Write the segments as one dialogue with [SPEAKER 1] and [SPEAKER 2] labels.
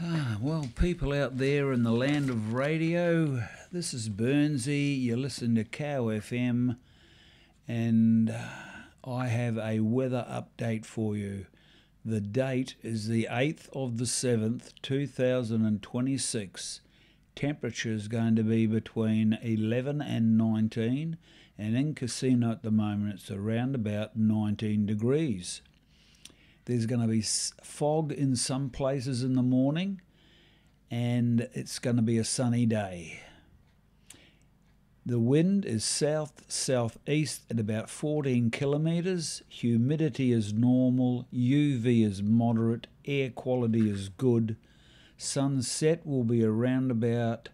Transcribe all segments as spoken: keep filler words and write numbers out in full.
[SPEAKER 1] Ah, well, people out there in the land of radio, this is Burnsy. You listen to Cow F M, and uh, I have a weather update for you. The date is the eighth of the seventh, two thousand twenty-six. Temperature is going to be between eleven and nineteen, and in Casino at the moment it's around about nineteen degrees. There's going to be fog in some places in the morning, and it's going to be a sunny day. The wind is south-southeast at about fourteen kilometres. Humidity is normal. U V is moderate. Air quality is good. Sunset will be around about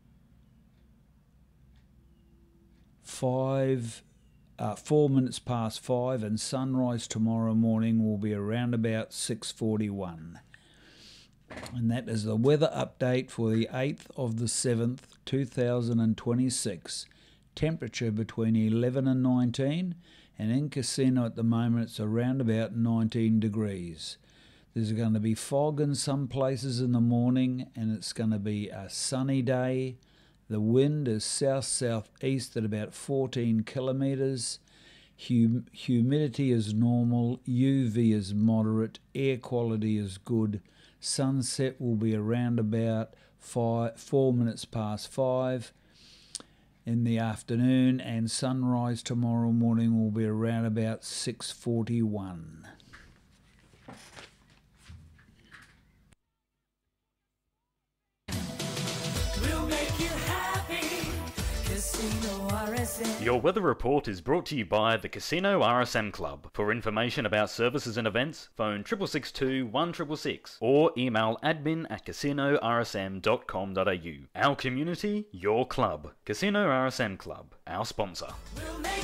[SPEAKER 1] five Uh, four minutes past five, and sunrise tomorrow morning will be around about six forty-one. And that is the weather update for the eighth of the seventh, two thousand twenty-six. Temperature between eleven and nineteen, and in Casino at the moment it's around about nineteen degrees. There's going to be fog in some places in the morning, and it's going to be a sunny day. The wind is south-southeast at about fourteen kilometres. Hum- humidity is normal. U V is moderate. Air quality is good. Sunset will be around about five, four minutes past five in the afternoon, and sunrise tomorrow morning will be around about six forty-one.
[SPEAKER 2] Your weather report is brought to you by the Casino R S M Club. For information about services and events, phone six six six two, one six six six or email admin at casino r s m dot com dot a u. Our community, your club. Casino R S M Club, our sponsor.